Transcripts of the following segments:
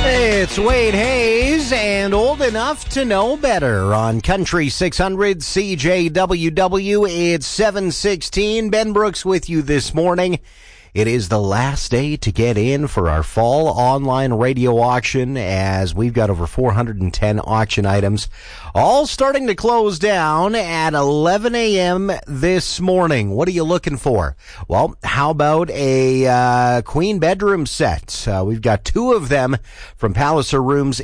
It's Wade Hayes and Old Enough to Know Better on Country 600 CJWW. It's 7:16. Ben Brooks with you this morning. It is the last day to get in for our fall online radio auction, as we've got over 410 auction items, all starting to close down at 11 a.m. this morning. What are you looking for? Well, how about a queen bedroom set? We've got two of them from Palliser Rooms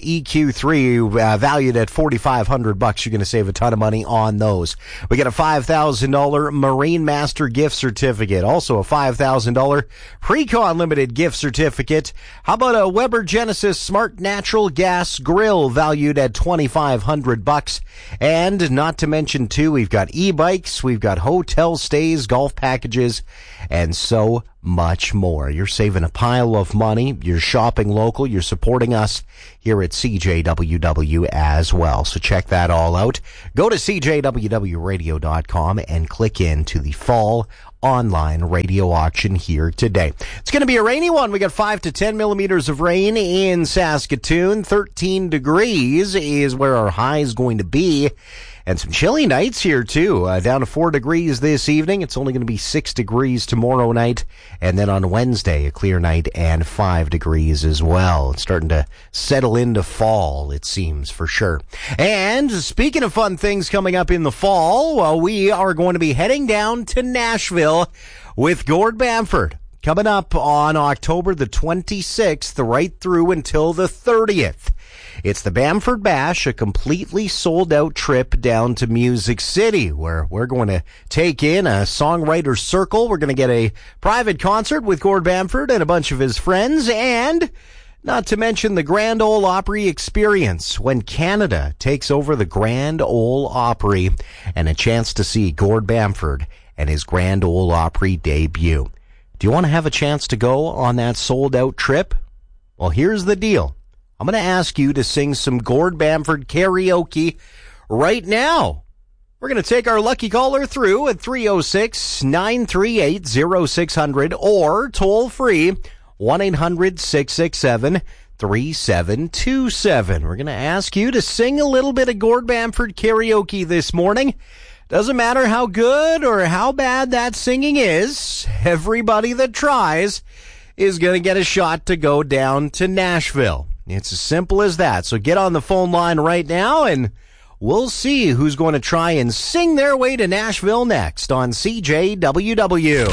EQ3, valued at $4,500. You're going to save a ton of money on those. We got a $5,000 Marine Master gift certificate, also a $5,000 Precon Limited gift certificate. How about a Weber Genesis Smart Natural Gas Grill valued at $2,500? And not to mention, too, we've got e-bikes, we've got hotel stays, golf packages, and so much more. You're saving a pile of money. You're shopping local. You're supporting us here at CJWW as well. So check that all out. Go to CJWWradio.com and click into the fall online radio auction here today. It's going to be a rainy one. We got 5 to 10 millimeters of rain in Saskatoon. 13 degrees is where our high is going to be. And some chilly nights here, too. Down to 4 degrees this evening. It's only going to be 6 degrees tomorrow night. And then on Wednesday, a clear night and 5 degrees as well. It's starting to settle into fall, it seems, for sure. And speaking of fun things coming up in the fall, well, we are going to be heading down to Nashville with Gord Bamford. Coming up on October the 26th, right through until the 30th. It's the Bamford Bash, a completely sold-out trip down to Music City, where we're going to take in a songwriter circle. We're going to get a private concert with Gord Bamford and a bunch of his friends, and not to mention the Grand Ole Opry experience, when Canada takes over the Grand Ole Opry, and a chance to see Gord Bamford and his Grand Ole Opry debut. Do you want to have a chance to go on that sold-out trip? Well, here's the deal. I'm going to ask you to sing some Gord Bamford karaoke right now. We're going to take our lucky caller through at 306-938-0600 or toll free 1-800-667-3727. We're going to ask you to sing a little bit of Gord Bamford karaoke this morning. Doesn't matter how good or how bad that singing is, everybody that tries is going to get a shot to go down to Nashville. It's as simple as that. So get on the phone line right now, and we'll see who's going to try and sing their way to Nashville next on CJWW.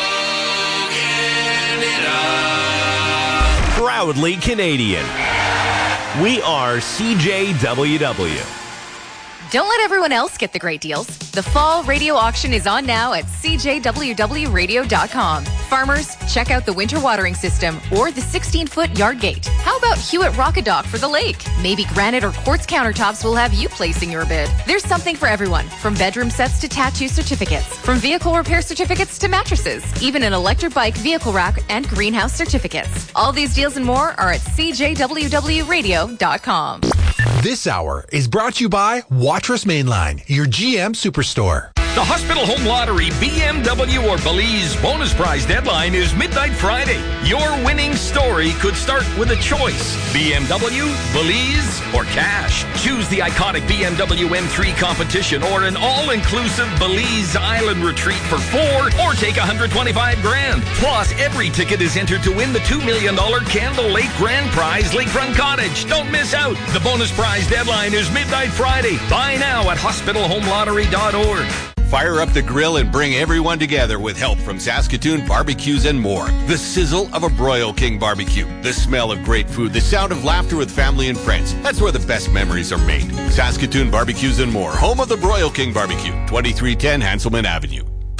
Proudly Canadian. We are CJWW. Don't let everyone else get the great deals. The fall radio auction is on now at CJWWradio.com. Farmers, check out the winter watering system or the 16-foot yard gate. How about Hewitt Rockadock for the lake? Maybe granite or quartz countertops will have you placing your bid. There's something for everyone, from bedroom sets to tattoo certificates, from vehicle repair certificates to mattresses, even an electric bike vehicle rack and greenhouse certificates. All these deals and more are at CJWWradio.com. This hour is brought to you by Watrous Mainline, your GM Superstore. The Hospital Home Lottery BMW or Belize bonus prize deadline is midnight Friday. Your winning story could start with a choice: BMW, Belize, or cash. Choose the iconic BMW M3 competition or an all-inclusive Belize Island retreat for $4 or take $125,000. Plus, every ticket is entered to win the $2 million Candle Lake Grand Prize Lakefront Cottage. Don't miss out. The bonus prize deadline is midnight Friday. Buy now at hospitalhomeLottery.org. Fire up the grill and bring everyone together with help from Saskatoon Barbecues and More. The sizzle of a Broil King barbecue, the smell of great food, the sound of laughter with family and friends. That's where the best memories are made. Saskatoon Barbecues and More, home of the Broil King barbecue, 2310 Hanselman Avenue.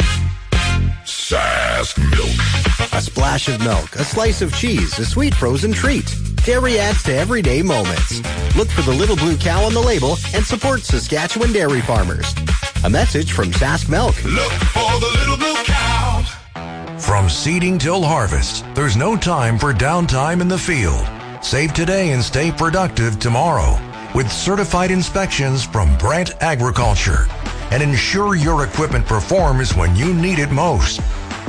Sask Milk. A splash of milk, a slice of cheese, a sweet frozen treat. Dairy adds to everyday moments. Look for the little blue cow on the label and support Saskatchewan dairy farmers. A message from Sask Milk. Look for the little blue cow. From seeding till harvest, there's no time for downtime in the field. Save today and stay productive tomorrow with certified inspections from Brant Agriculture. And ensure your equipment performs when you need it most.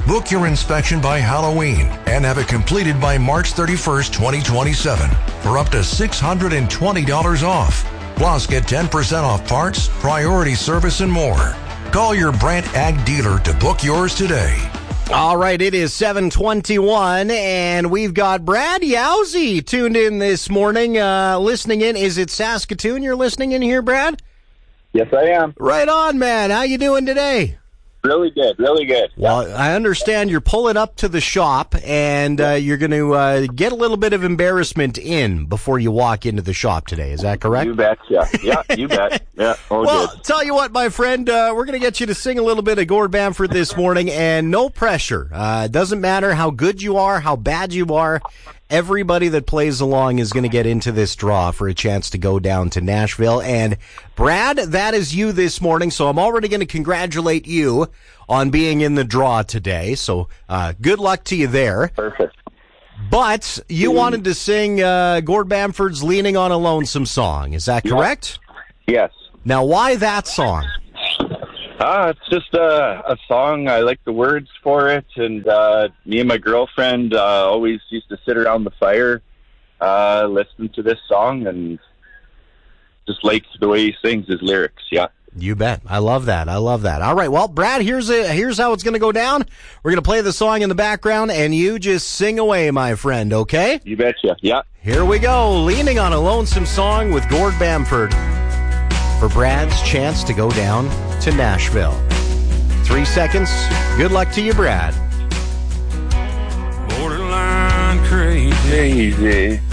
Book your inspection by Halloween and have it completed by March 31st, 2027 for up to $620 off. Plus, get 10% off parts, priority service, and more. Call your Brandt Ag dealer to book yours today. All right, it is 7:21, and we've got Brad Yowzy tuned in this morning, listening in. Is it Saskatoon you're listening in here, Brad? Yes, I am. Right on, man. How you doing today? Really good, really good. Well, I understand you're pulling up to the shop, and you're going to get a little bit of embarrassment in before you walk into the shop today. Is that correct? You betcha. Yeah, you bet. Yeah, well, good. Tell you what, my friend, we're going to get you to sing a little bit of Gord Bamford this morning, and no pressure. It doesn't matter how good you are, how bad you are. Everybody that plays along is going to get into this draw for a chance to go down to Nashville. And Brad, that is you this morning, so I'm already going to congratulate you on being in the draw today. So good luck to you there. Perfect. But you wanted to sing Gord Bamford's Leaning on a Lonesome song. Is that correct? Yes. Now, why that song? It's just a song. I like the words for it, and me and my girlfriend always used to sit around the fire, listen to this song, and just like the way he sings his lyrics. Yeah. You bet. I love that. I love that. All right. Well, Brad, here's how it's going to go down. We're going to play the song in the background, and you just sing away, my friend, okay? You betcha. Yeah. Here we go. Leaning on a Lonesome Song with Gord Bamford for Brad's chance to go down to Nashville. 3 seconds. Good luck to you, Brad. Borderline crazy.